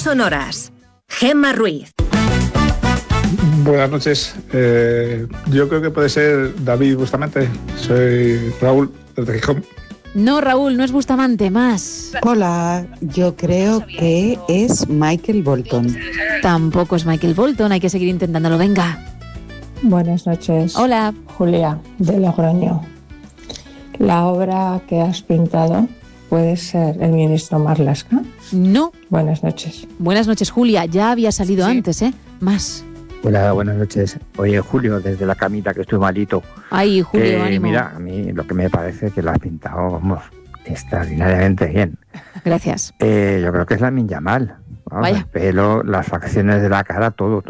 sonoras. Gemma Ruiz. Buenas noches. Yo creo que puede ser David Bustamante. Soy Raúl desde Gijón. No, Raúl, no es Bustamante, más. Hola, yo creo que es Michael Bolton. Tampoco es Michael Bolton, hay que seguir intentándolo, venga. Buenas noches. Hola. Julia, de Logroño. La obra que has pintado puede ser El ministro Marlaska. No. Buenas noches. Buenas noches, Julia. Ya había salido antes, ¿eh? Más. Hola, buenas noches. Oye, Julio, desde la camita, que estoy malito. Ay, Julio, ánimo. Mira, a mí lo que me parece que lo has pintado, vamos, extraordinariamente bien. Gracias. Yo creo que es Lamine Yamal. Vamos, Vaya. el pelo, las facciones de la cara, todo.